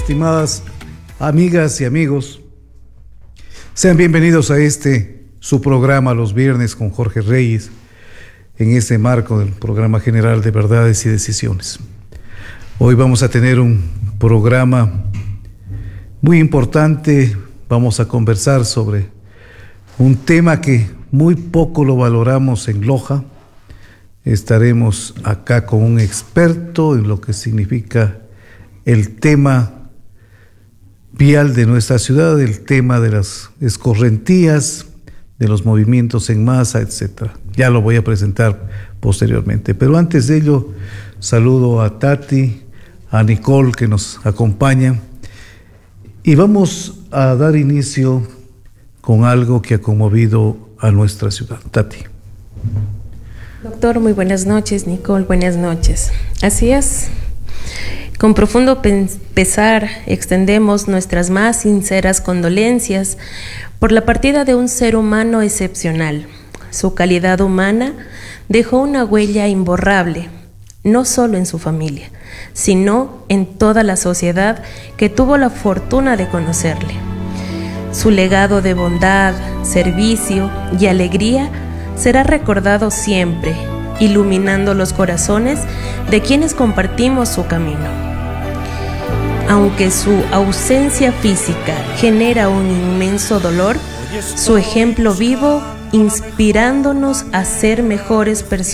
estimadas amigas y amigos. Sean bienvenidos a su programa Los Viernes con Jorge Reyes, en este marco del programa general de Verdades y Decisiones. Hoy vamos a tener un programa muy importante. Vamos a conversar sobre un tema que muy poco lo valoramos en Loja. Estaremos acá con un experto en lo que significa el tema vial de nuestra ciudad, el tema de las escorrentías, de los movimientos en masa, etc. Ya lo voy a presentar posteriormente. Pero antes de ello, saludo a Tati, a Nicole que nos acompañan. Y vamos a dar inicio con algo que ha conmovido a nuestra ciudad. Tati. Doctor, muy buenas noches. Nicole, buenas noches. Así es. Con profundo pesar extendemos nuestras más sinceras condolencias por la partida de un ser humano excepcional. Su calidad humana dejó una huella imborrable, no solo en su familia, sino en toda la sociedad que tuvo la fortuna de conocerle. Su legado de bondad, servicio y alegría será recordado siempre, iluminando los corazones de quienes compartimos su camino. Aunque su ausencia física genera un inmenso dolor, su ejemplo vivo inspirándonos a ser mejores personas.